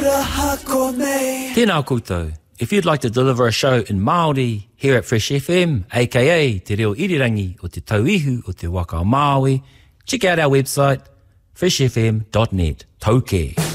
Tēnā koutou. If you'd like to deliver a show in Māori here at Fresh FM, aka Te Reo Irirangi o Te Tauihu o Te Waka o Māui, check out our website, freshfm.net. Tauke.